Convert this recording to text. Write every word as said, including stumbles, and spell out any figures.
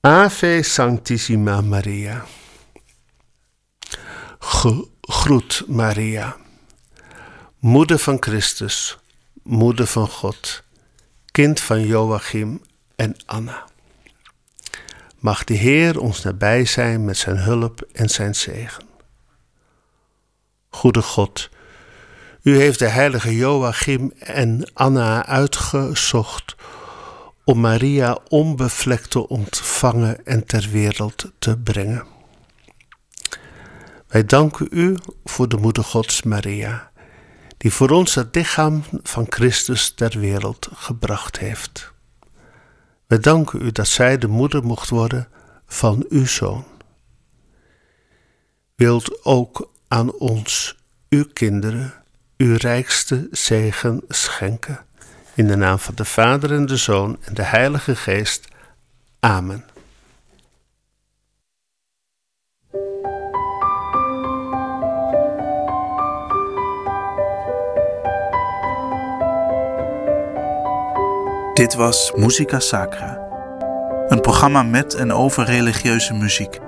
Ave Sanctissima Maria. Gegroet Maria, moeder van Christus, moeder van God, kind van Joachim en Anna. Mag de Heer ons nabij zijn met zijn hulp en zijn zegen. Goede God, u heeft de heilige Joachim en Anna uitgezocht om Maria onbevlekt te ontvangen en ter wereld te brengen. Wij danken u voor de moeder Gods Maria, die voor ons het lichaam van Christus ter wereld gebracht heeft. Wij danken u dat zij de moeder mocht worden van uw Zoon. Wilt ook aan ons, uw kinderen, uw rijkste zegen schenken. In de naam van de Vader en de Zoon en de Heilige Geest. Amen. Dit was Musica Sacra, een programma met en over religieuze muziek